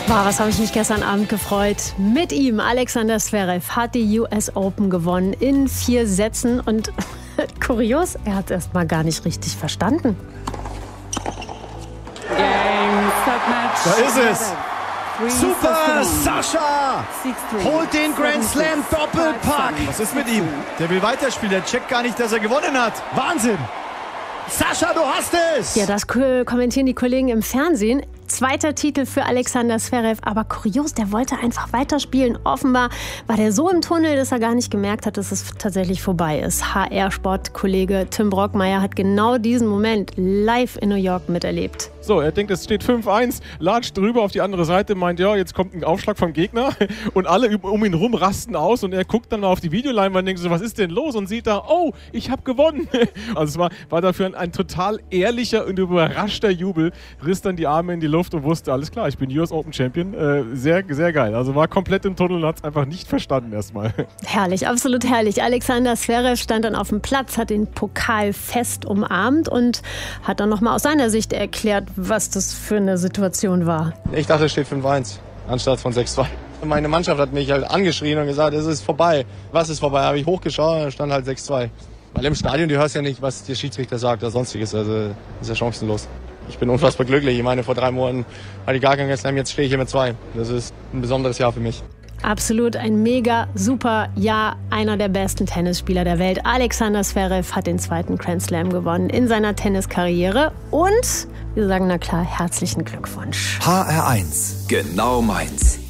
Wow, was habe ich mich gestern Abend gefreut. Mit ihm, Alexander Zverev, hat die US Open gewonnen in 4 Sätzen. Und kurios, er hat es erst mal gar nicht richtig verstanden. Da ist es. Super, Sascha holt den Grand Slam Doppelpack. Was ist mit ihm? Der will weiterspielen, der checkt gar nicht, dass er gewonnen hat. Wahnsinn. Sascha, du hast es. Ja, das kommentieren die Kollegen im Fernsehen. 2. Titel für Alexander Zverev, aber kurios, der wollte einfach weiterspielen. Offenbar war der so im Tunnel, dass er gar nicht gemerkt hat, dass es tatsächlich vorbei ist. HR-Sportkollege Tim Brockmeier hat genau diesen Moment live in New York miterlebt. So, er denkt, es steht 5-1, latscht drüber auf die andere Seite, meint, ja, jetzt kommt ein Aufschlag vom Gegner und alle um ihn rum rasten aus und er guckt dann mal auf die Videoleinwand und denkt so, was ist denn los? Und sieht da, oh, ich habe gewonnen. Also es war dafür ein total ehrlicher und überraschter Jubel, riss dann die Arme in die Luft und wusste, alles klar, ich bin US Open Champion. Sehr, sehr geil. Also war komplett im Tunnel und hat es einfach nicht verstanden erstmal. Herrlich, absolut herrlich. Alexander Zverev stand dann auf dem Platz, hat den Pokal fest umarmt und hat dann nochmal aus seiner Sicht erklärt, was das für eine Situation war. Ich dachte, es steht 5-1 anstatt von 6-2. Meine Mannschaft hat mich halt angeschrien und gesagt, es ist vorbei. Was ist vorbei? Habe ich hochgeschaut und da stand halt 6-2. Weil im Stadion, du hörst ja nicht, was der Schiedsrichter sagt oder sonstiges. Also ist ja chancenlos. Ich bin unfassbar glücklich. Ich meine, vor 3 Monaten hatte ich gar keinen Grand Slam, jetzt stehe ich hier mit 2. Das ist ein besonderes Jahr für mich. Absolut ein mega super Jahr. Einer der besten Tennisspieler der Welt. Alexander Zverev hat den 2. Grand Slam gewonnen in seiner Tenniskarriere. Und wir sagen, na klar, herzlichen Glückwunsch. HR1, genau meins.